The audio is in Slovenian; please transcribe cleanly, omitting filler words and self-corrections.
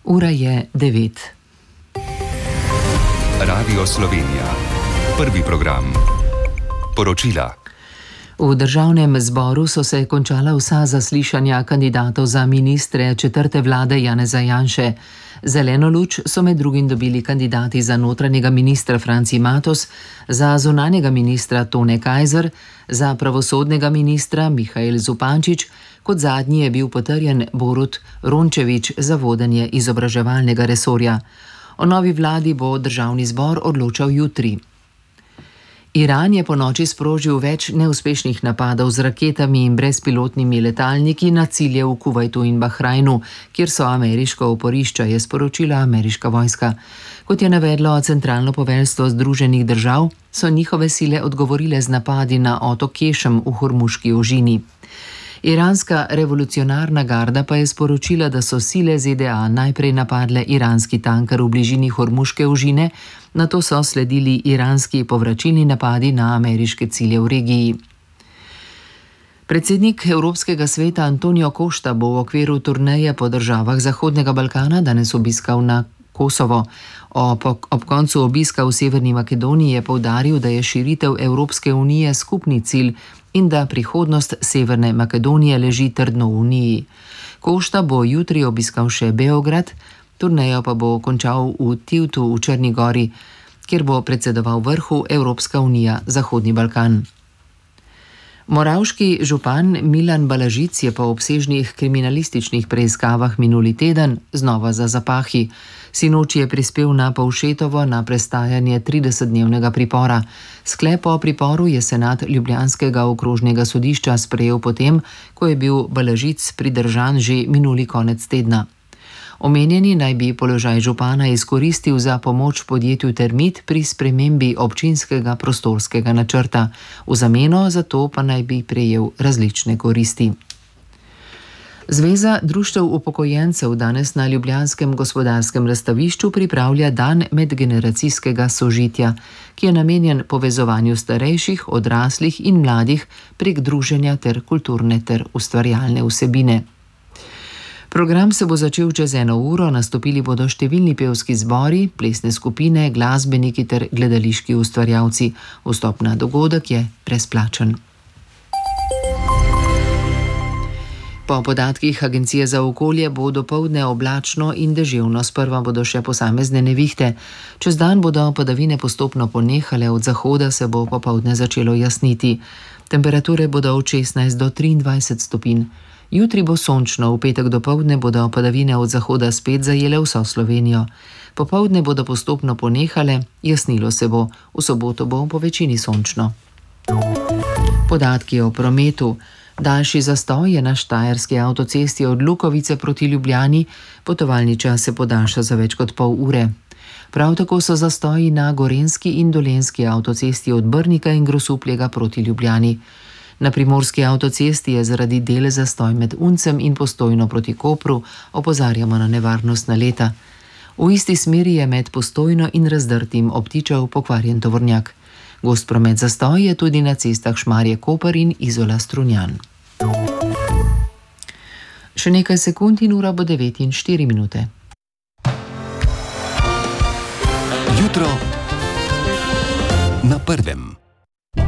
Ura je 9. Radio Slovenija. Prvi program. Poročila. V državnem zboru so se končala vsa zaslišanja kandidatov za ministre četrte vlade Janeza Janše. Zeleno luč so med drugim dobili kandidati za notranjega ministra Franci Matos, za zunanjega ministra Tone Kajzer, za pravosodnega ministra Mihael Zupančič, kot zadnji je bil potrjen Borut Rončević za vodenje izobraževalnega resorja. O novi vladi bo državni zbor odločal jutri. Iran je ponoči sprožil več neuspešnih napadov z raketami in brezpilotnimi letalniki na cilje v Kuvajtu in Bahrajnu, kjer so ameriška oporišča, je sporočila ameriška vojska. Kot je navedlo Centralno poveljstvo Združenih držav, so njihove sile odgovorile z napadi na otok Kešem v Hormuški ožini. Iranska revolucionarna garda pa je sporočila, da so sile ZDA najprej napadle iranski tanker v bližini Hormuške ožine, nato so sledili iranski povračilni napadi na ameriške cilje v regiji. Predsednik Evropskega sveta Antonio Costa bo v okviru turneje po državah Zahodnega Balkana danes obiskal na Kosovo. Ob koncu obiska v Severni Makedoniji je poudaril, da je širitev Evropske unije skupni cilj in da prihodnost Severne Makedonije leži trdno v uniji. Kosta bo jutri obiskal še Beograd, turnejo pa bo končal v Tivtu v Črni Gori, kjer bo predsedoval vrhu Evropska unija Zahodni Balkan. Moravški župan Milan Balažic je po obsežnih kriminalističnih preiskavah minuli teden znova za zapahi. Sinoči je prispel na Povšetovo na prestajanje 30-dnevnega pripora. Sklep o priporu je senat ljubljanskega okrožnega sodišča sprejel potem, ko je bil Balažic pridržan že minuli konec tedna. Omenjeni naj bi položaj župana izkoristil za pomoč podjetju Termit pri spremembi občinskega prostorskega načrta. V zameno za to pa naj bi prejel različne koristi. Zveza društev upokojencev danes na ljubljanskem gospodarskem razstavišču pripravlja dan medgeneracijskega sožitja, ki je namenjen povezovanju starejših, odraslih in mladih prek druženja ter kulturne ter ustvarjalne vsebine. Program se bo začel čez 1 uro, nastopili bodo številni pevski zbori, plesne skupine, glasbeniki ter gledališki ustvarjalci. Vstop na dogodek je brezplačen. Po podatkih Agencije za okolje bo dopoldne oblačno in deževno, sprva bodo še posamezne nevihte. Čez dan bodo padavine postopno ponehale, od zahoda se bo popoldne začelo jasniti. Temperature bodo od 16 do 23 stopinj. Jutri bo sončno, v petek dopoldne bodo padavine od zahoda spet zajele vso Slovenijo. Popoldne bodo postopno ponehale, jasnilo se bo, v soboto bo po večini sončno. Podatki o prometu. Daljši zastoj je na štajerski avtocesti od Lukovice proti Ljubljani, potovalni čas se podaljša za več kot pol ure. Prav tako so zastoji na gorenjski in dolenjski avtocesti od Brnika in Grosuplja proti Ljubljani. Na primorski avtocesti je zaradi del zastoj med Uncem in Postojno proti Kopru, opozarjamo na nevarnost naleta. V isti smeri je med Postojno in Razdrtim obtičal pokvarjen tovornjak. Gost promet zastoj je tudi na cestah Šmarje-Koper in Izola-Strunjan. Še nekaj sekund in ura bo 9:04. Jutro na prvem.